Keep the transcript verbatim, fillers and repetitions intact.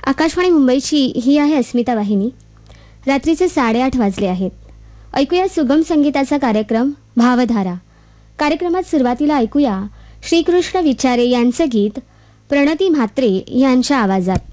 आकाशवाणी मुंबईची ही आहे अस्मिता वाहिनी. रात्रीचे साडेआठ वाजले आहेत. ऐकूया सुगम संगीताचा कार्यक्रम भावधारा. कार्यक्रमात सुरुवातीला ऐकूया श्रीकृष्ण विचारे यांचं गीत प्रणती म्हात्रे यांच्या आवाजात.